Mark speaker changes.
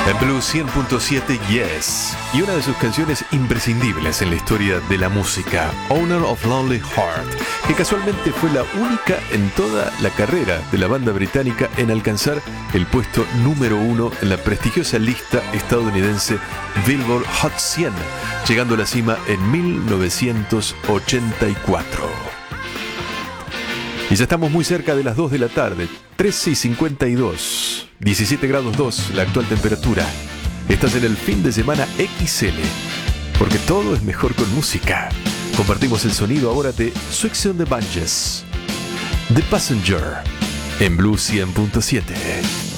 Speaker 1: En Blues 100.7 Yes, y una de sus canciones imprescindibles en la historia de la música, Owner of Lonely Heart, que casualmente fue la única en toda la carrera de la banda británica en alcanzar el puesto número 1 en la prestigiosa lista estadounidense Billboard Hot 100, llegando a la cima en 1984. Y ya estamos muy cerca de las 2 de la tarde, 13:52, 17 grados 2 la actual temperatura. Estás en el fin de semana XL, porque todo es mejor con música. Compartimos el sonido ahora de Swix and the Bunches, The Passenger, en Blues 100.7.